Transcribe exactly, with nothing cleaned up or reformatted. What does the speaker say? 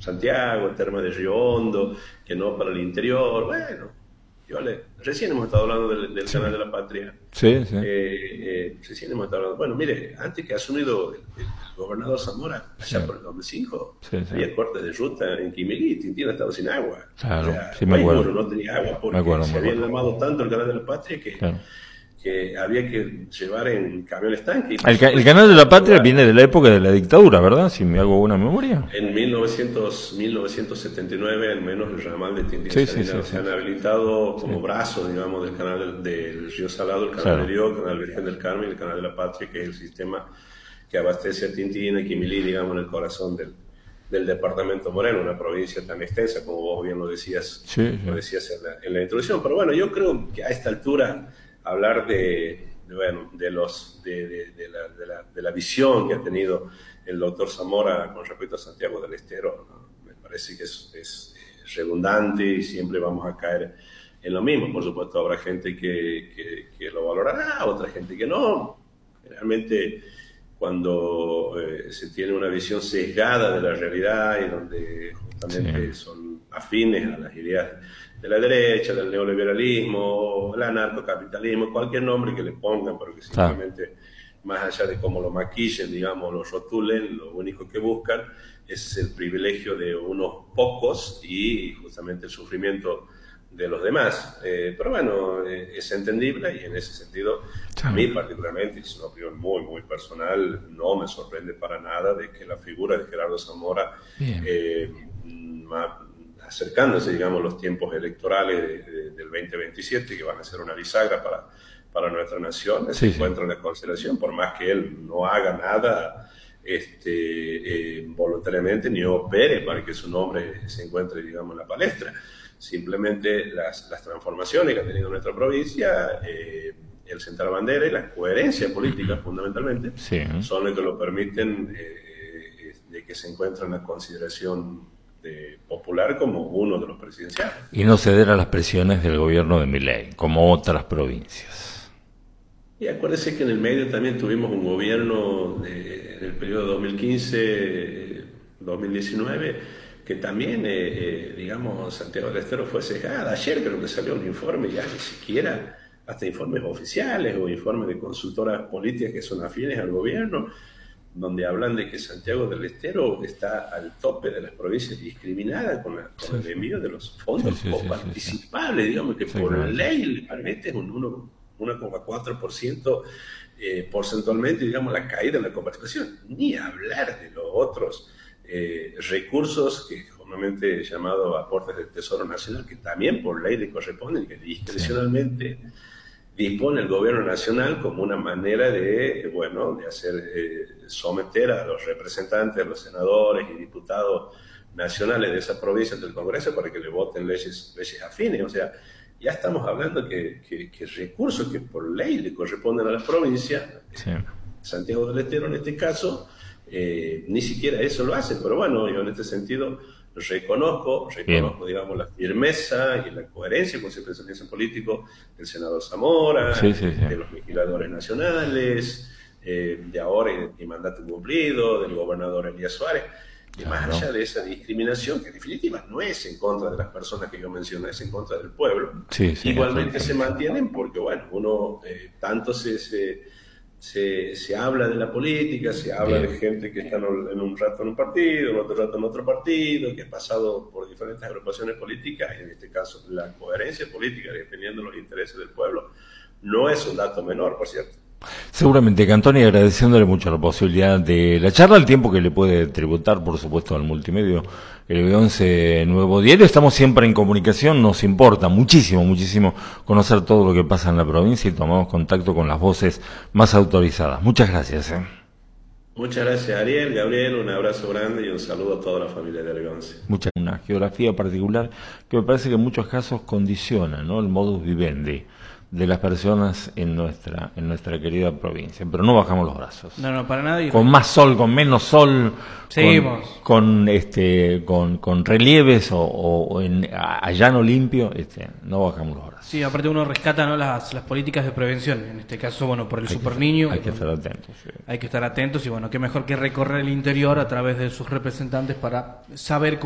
Santiago, Termas de Río Hondo, que no para el interior. Bueno, yo le, recién hemos estado hablando del, del Sí. Canal de la Patria. Sí, sí. Eh, eh, recién hemos estado hablando. Bueno, mire, antes que ha asumido el, el gobernador Zamora, allá Sí. por el dos mil cinco, Sí, sí. había cortes de ruta en Quimilí, Tintín estaba sin agua. Claro, O sea, sí me Guaymuro acuerdo. no tenía agua porque Me acuerdo, me se había acuerdo. enlamado tanto el Canal de la Patria que, Claro. que había que llevar en camiones tanque. El, ca- el Canal de la Patria viene de la época de la dictadura, ¿verdad? Si me hago buena memoria. En mil novecientos, mil novecientos setenta y nueve, al menos el ramal de Tintín Sí, se, sí, han, sí, se han sí. habilitado como Sí. brazo, digamos, del canal del, del Río Salado, el canal Claro. de Dios, el canal Virgen del Carmen y el canal de la Patria, que es el sistema que abastece a Tintín y Quimilí, digamos, en el corazón del, del departamento Moreno, una provincia tan extensa como vos bien lo decías, Sí, sí. lo decías en, la, en la introducción. Pero bueno, yo creo que a esta altura hablar de, de, bueno, de, los, de, de, de, la, de, la, de la visión que ha tenido el doctor Zamora con respecto a Santiago del Estero, ¿no? Me parece que es, es redundante y siempre vamos a caer en lo mismo. Por supuesto, habrá gente que, que, que lo valorará, otra gente que no. Realmente, cuando eh, se tiene una visión sesgada de la realidad y donde justamente Sí. son afines a las ideas de la derecha, del neoliberalismo, el anarcocapitalismo, cualquier nombre que le pongan, pero que Claro. simplemente, más allá de cómo lo maquillen, digamos, lo rotulen, lo único que buscan es el privilegio de unos pocos y justamente el sufrimiento de los demás. Eh, pero bueno, eh, es entendible y en ese sentido, a mí particularmente, es una opinión muy, muy personal, no me sorprende para nada de que la figura de Gerardo Zamora, eh, ma, acercándose, digamos, los tiempos electorales de, de, del veinte veintisiete, que van a ser una bisagra para, para nuestra nación, sí, se sí. encuentra en la consideración, por más que él no haga nada este, eh, voluntariamente ni opere para que su nombre se encuentre, digamos, en la palestra. Simplemente las, las transformaciones que ha tenido nuestra provincia, eh, el sentar bandera y la coherencia política, fundamentalmente, sí. son los que lo permiten eh, de que se encuentre en la consideración de, popular como uno de los presidenciales. Y no ceder a las presiones del gobierno de Milei, como otras provincias. Y acuérdese que en el medio también tuvimos un gobierno de, del periodo dos mil quince a dos mil diecinueve, que también, eh, eh, digamos, Santiago del Estero fue cejada. Ayer creo que salió un informe, ya ni siquiera, hasta informes oficiales o informes de consultoras políticas que son afines al gobierno, donde hablan de que Santiago del Estero está al tope de las provincias discriminadas con, la, con el envío de los fondos sí, sí, coparticipables, sí, sí, sí. digamos que sí, por claro. ley le permiten un uno coma cuatro por ciento eh, porcentualmente, digamos, la caída en la coparticipación. Ni hablar de los otros Eh, recursos que comúnmente llamados aportes del Tesoro Nacional, que también por ley le corresponden, que discrecionalmente sí. dispone el gobierno nacional como una manera de, bueno, de hacer eh, someter a los representantes, a los senadores y diputados nacionales de esa provincia del Congreso para que le voten leyes, leyes afines. O sea, ya estamos hablando que, que, que recursos que por ley le corresponden a las provincias, sí. Santiago del Estero en este caso, Eh, ni siquiera eso lo hace, pero bueno, yo en este sentido reconozco, reconozco digamos, la firmeza y la coherencia con su pensamiento político del senador Zamora, sí, sí, sí. de los legisladores nacionales, eh, de ahora y, y mandato cumplido, del gobernador Elías Suárez, y claro. más allá de esa discriminación, que en definitiva no es en contra de las personas que yo mencioné, es en contra del pueblo, sí, sí, igualmente se mantienen porque, bueno, uno eh, tanto se... se Se, se habla de la política, se habla Bien. de gente que está en un rato en un partido, en otro rato en otro partido, que ha pasado por diferentes agrupaciones políticas, y en este caso la coherencia política, dependiendo de los intereses del pueblo, no es un dato menor, por cierto. Seguramente, Cantoni, agradeciéndole mucho la posibilidad de la charla, el tiempo que le puede tributar, por supuesto, al multimedio, el B once Nuevo Diario. Estamos siempre en comunicación, nos importa muchísimo, muchísimo conocer todo lo que pasa en la provincia y tomamos contacto con las voces más autorizadas. Muchas gracias. ¿eh? Muchas gracias, Ariel, Gabriel, un abrazo grande y un saludo a toda la familia del B once. Mucha, una geografía particular que me parece que en muchos casos condiciona, ¿no?, el modus vivendi de las personas en nuestra en nuestra querida provincia, pero no bajamos los brazos. No, no, para nadie. Con más sol, con menos sol, seguimos con, con este con, con relieves o, o en a llano limpio, este no bajamos los brazos. Sí, aparte uno rescata, ¿no?, las las políticas de prevención, en este caso, bueno, por el superniño. Hay que estar atentos. Sí. Hay que estar atentos y bueno, qué mejor que recorrer el interior a través de sus representantes para saber cómo